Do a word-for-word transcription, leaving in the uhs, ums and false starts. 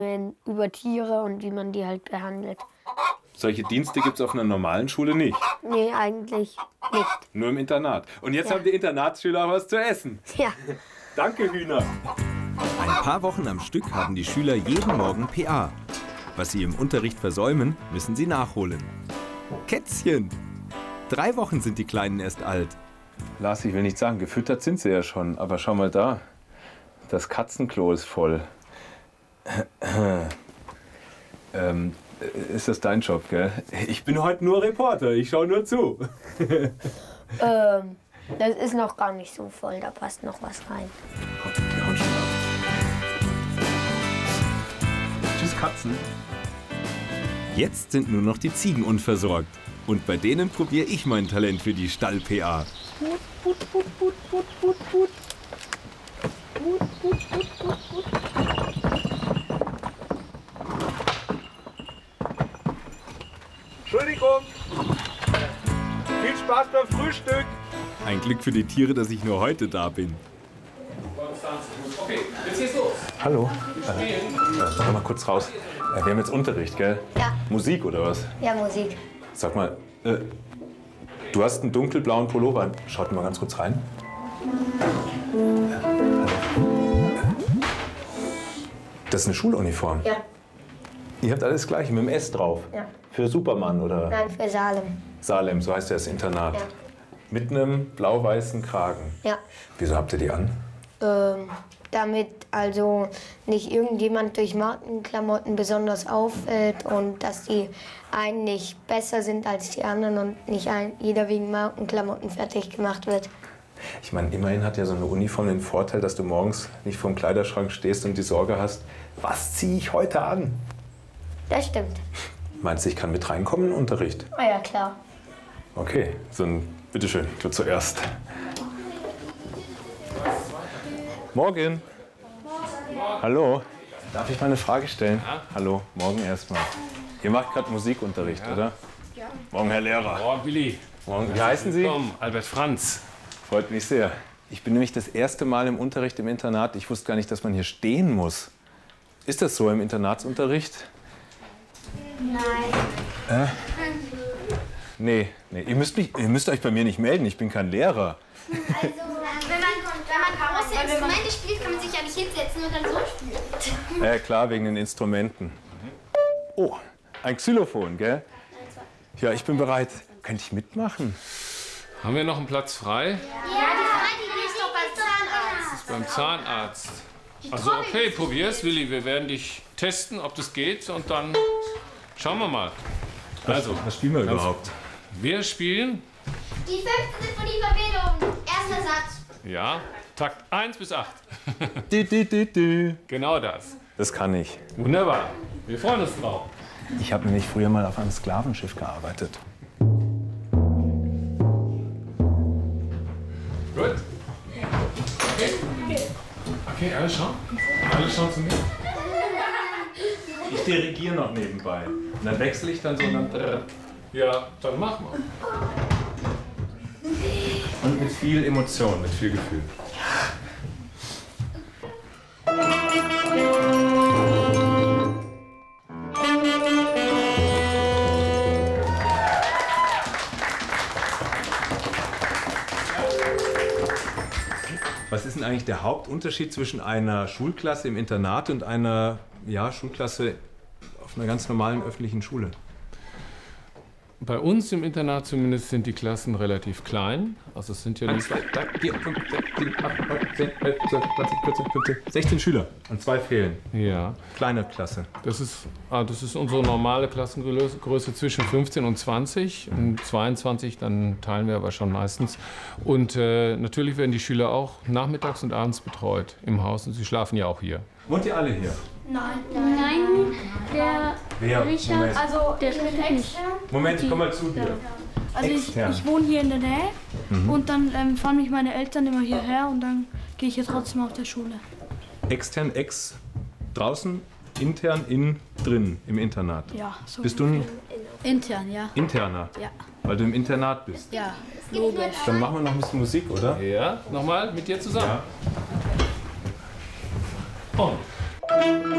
über Tiere und wie man die halt behandelt. Solche Dienste gibt es auf einer normalen Schule nicht? Nee, eigentlich nicht. Nur im Internat. Und jetzt Ja. haben die Internatsschüler was zu essen. Ja. Danke, Hühner. Ein paar Wochen am Stück haben die Schüler jeden Morgen P A. Was sie im Unterricht versäumen, müssen sie nachholen. Kätzchen! Drei Wochen sind die Kleinen erst alt. Lars, ich will nicht sagen, gefüttert sind sie ja schon. Aber schau mal da. Das Katzenklo ist voll. ähm, ist das dein Job, gell? Ich bin heute nur Reporter. Ich schaue nur zu. ähm, das ist noch gar nicht so voll. Da passt noch was rein. Wir hauen schon ab. Tschüss, Katzen. Jetzt sind nur noch die Ziegen unversorgt. Und bei denen probiere ich mein Talent für die Stall-P A. Entschuldigung. Viel Spaß beim Frühstück. Ein Glück für die Tiere, dass ich nur heute da bin. Okay, jetzt geht's los. Hallo. Äh, äh, sag mal kurz raus. Äh, wir haben jetzt Unterricht, gell? Ja. Musik oder was? Ja, Musik. Sag mal, äh, du hast einen dunkelblauen Pullover an. Schaut mal ganz kurz rein. Das ist eine Schuluniform. Ja. Ihr habt alles gleich mit dem S drauf. Ja. Für Superman oder Nein, für Salem. Salem, so heißt ja das Internat. Ja. Mit einem blau-weißen Kragen. Ja. Wieso habt ihr die an? Ähm, damit also nicht irgendjemand durch Markenklamotten besonders auffällt und dass die einen nicht besser sind als die anderen und nicht ein, jeder wegen Markenklamotten fertig gemacht wird. Ich meine, immerhin hat ja so eine Uniform den Vorteil, dass du morgens nicht vorm Kleiderschrank stehst und die Sorge hast, was ziehe ich heute an? Das stimmt. Meinst du, ich kann mit reinkommen in den Unterricht? Ah ja, klar. Okay, so ein, bitteschön, du zuerst. Morgen. Hallo. Darf ich mal eine Frage stellen? Ja. Hallo, morgen erstmal. Ihr macht gerade Musikunterricht, Ja. oder? Ja. Morgen, Herr Lehrer. Oh, Willi. Morgen. Wie heißen Sie? Willkommen, Albert Franz. Freut mich sehr. Ich bin nämlich das erste Mal im Unterricht im Internat. Ich wusste gar nicht, dass man hier stehen muss. Ist das so im Internatsunterricht? Nein. Äh? Nee, nee. Ihr müsst, mich, ihr müsst euch bei mir nicht melden. Ich bin kein Lehrer. Also, wenn man, wenn man große Instrumente spielt, kann man sich ja nicht hinsetzen und dann so spielen. Ja, klar, wegen den Instrumenten. Oh, ein Xylophon, gell? Ja, ich bin bereit. Könnte ich mitmachen? Haben wir noch einen Platz frei? Ja, die Freundin, die ist doch beim Zahnarzt. Beim Zahnarzt. Also okay, probier's, Willi. Wir werden dich testen, ob das geht. Und dann schauen wir mal. Also, Was spielen wir überhaupt? wir spielen, Die fünfte Sinfonie von Beethoven. Erster Satz. ja, Takt eins bis acht. Du, du, du, du. Genau das. Das kann ich. Wunderbar. Wir freuen uns drauf. Ich habe nämlich früher mal auf einem Sklavenschiff gearbeitet. Gut. Okay. Okay, alle schauen. Alle schauen zu mir. Ich dirigiere noch nebenbei. Und dann wechsle ich dann so und dann... Ja, dann machen wir. Und mit viel Emotion, mit viel Gefühl. Was ist denn eigentlich der Hauptunterschied zwischen einer Schulklasse im Internat und einer ja, Schulklasse auf einer ganz normalen öffentlichen Schule? Bei uns im Internat zumindest sind die Klassen relativ klein. Also es sind ja nicht... sechzehn Schüler und zwei fehlen. Ja, Kleine Klasse. das ist, ah, das ist unsere normale Klassengröße Größe zwischen fünfzehn und zwanzig. Und zweiundzwanzig, dann teilen wir aber schon meistens. Und äh, natürlich werden die Schüler auch nachmittags und abends betreut im Haus. Und sie schlafen ja auch hier. Wohnt ihr alle hier? Nein. Nein, der Wer? Richard, Moment. also der ist extern. Moment, komm mal zu dir. Also ich, Extern. ich wohne hier in der Nähe und dann ähm, fahren mich meine Eltern immer hierher und dann gehe ich hier trotzdem auf der Schule. Extern, ex, draußen, intern, in, drin, im Internat. Ja, so. Bist du ein Intern, ja. Interner? Ja. Weil du im Internat bist. Ja, logisch. Dann machen wir noch ein bisschen Musik, oder? Ja, nochmal mit dir zusammen. Ja. Und